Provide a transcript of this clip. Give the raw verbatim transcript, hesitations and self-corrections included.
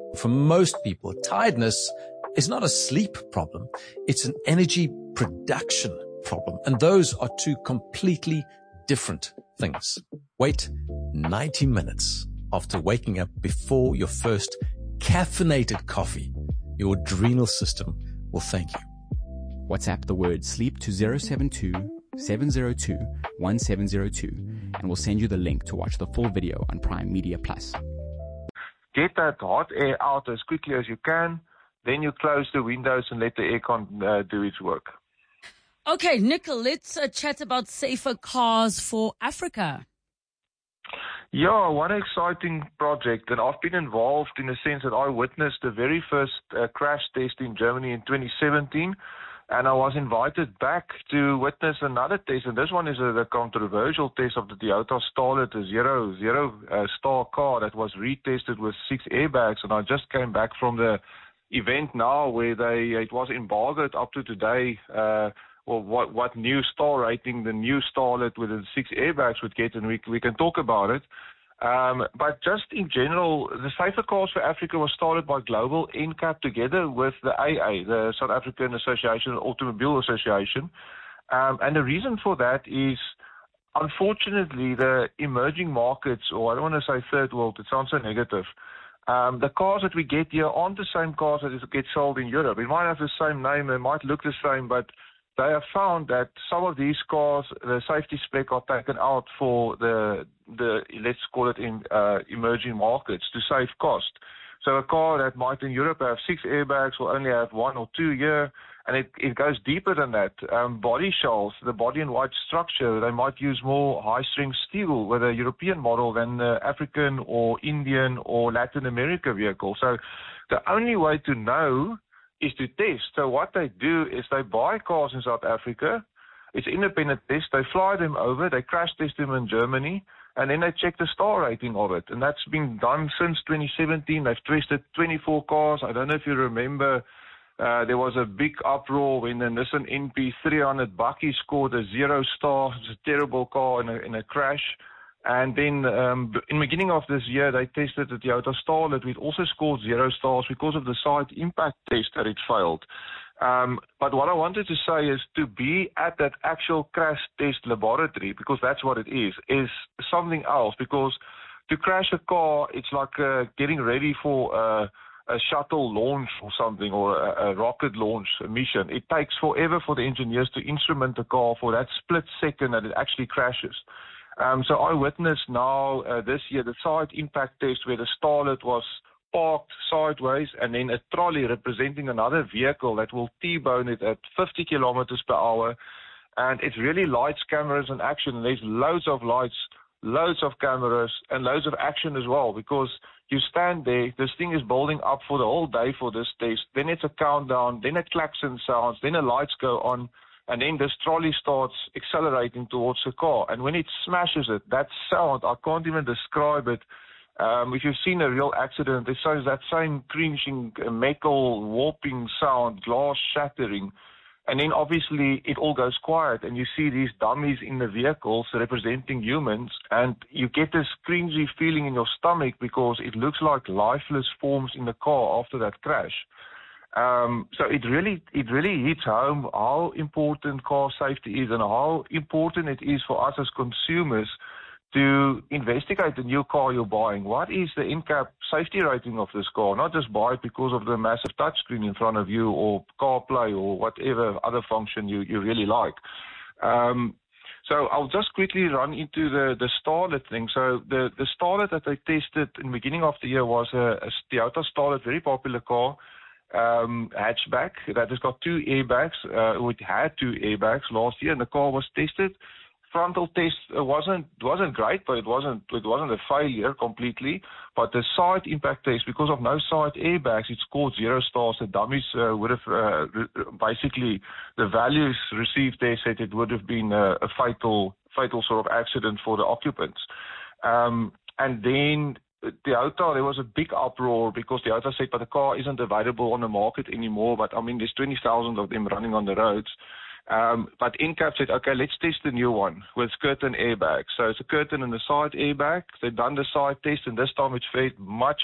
For most people, tiredness is not a sleep problem. It's an energy production problem. And those are two completely different things. Wait ninety minutes after waking up before your first caffeinated coffee. Your adrenal system will thank you. WhatsApp the word sleep to zero seven two, seven zero two, one seven zero two and we'll send you the link to watch the full video on Prime Media Plus. Get that hot air out as quickly as you can, then you close the windows and let the aircon uh, do its work. Okay, Nicol, let's uh, chat about safer cars for Africa. Yeah, one exciting project, and I've been involved in the sense that I witnessed the very first uh, crash test in Germany in twenty seventeen, and I was invited back to witness another test, and this one is a, the controversial test of the Toyota Starlet, a zero, zero uh, star car that was retested with six airbags, and I just came back from the event now where they it was embargoed up to today, uh, or what, what new star rating the new Starlet with the six airbags would get, and we, we can talk about it. Um, but just in general, the Safer Cars for Africa was started by Global N C A P together with the A A, the South African Association, Automobile Association. Um, and the reason for that is, unfortunately, the emerging markets, or I don't want to say third world, it sounds so negative, Um, the cars that we get here aren't the same cars that get sold in Europe. It might have the same name, it might look the same, but they have found that some of these cars, the safety spec are taken out for the, the let's call it in uh, emerging markets to save cost. So a car that might in Europe have six airbags will only have one or two here, and it, it goes deeper than that. Um, body shells, the body and white structure, they might use more high-strength steel with a European model than the African or Indian or Latin America vehicle. So the only way to know is to test. So what they do is they buy cars in South Africa. It's independent test. They fly them over. They crash test them in Germany. And then they check the star rating of it. And that's been done since twenty seventeen. They've tested twenty-four cars. I don't know if you remember, uh, there was a big uproar when the Nissan N P three hundred Bakkie scored a zero star. It's a terrible car in a, in a crash. And then um, in the beginning of this year, they tested the Toyota Starlet, which also scored zero stars because of the side impact test that it failed. Um, but what I wanted to say is to be at that actual crash test laboratory, because that's what it is, is something else. Because to crash a car, it's like uh, getting ready for uh, a shuttle launch or something, or a, a rocket launch mission. It takes forever for the engineers to instrument the car for that split second that it actually crashes. Um, so I witnessed now uh, this year the side impact test where the Starlet was parked sideways and then a trolley representing another vehicle that will T-bone it at fifty kilometers per hour. And it really lights, cameras and action. There's loads of lights, loads of cameras and loads of action as well, because you stand there, this thing is building up for the whole day for this test. Then it's a countdown, then a klaxon sounds, then the lights go on. And then this trolley starts accelerating towards the car. And when it smashes it, that sound, I can't even describe it. Um, if you've seen a real accident, it sounds that same crunching, metal warping sound, glass shattering. And then obviously it all goes quiet and you see these dummies in the vehicles representing humans, and you get this cringy feeling in your stomach because it looks like lifeless forms in the car after that crash. Um, so it really, it really hits home how important car safety is and how important it is for us as consumers to investigate the new car you're buying. What is the N C A P safety rating of this car? Not just buy it because of the massive touchscreen in front of you or CarPlay or whatever other function you, you really like. Um, so I'll just quickly run into the, the Starlet thing. So the, the Starlet that they tested in the beginning of the year was a, a Toyota Starlet, very popular car. Um, hatchback that has got two airbags. Uh, it had two airbags last year, and the car was tested. Frontal test uh, wasn't wasn't great, but it wasn't it wasn't a failure completely. But the side impact test, because of no side airbags, it scored zero stars. The dummies uh, would have uh, basically the values received there said it would have been a, a fatal fatal sort of accident for the occupants. Um, and then Toyota, there was a big uproar because Toyota said, but the car isn't available on the market anymore. But I mean, there's twenty thousand of them running on the roads. Um, but N C A P said, okay, let's test the new one with curtain airbags. So it's a curtain and the side airbag. They've done the side test, and this time it fared much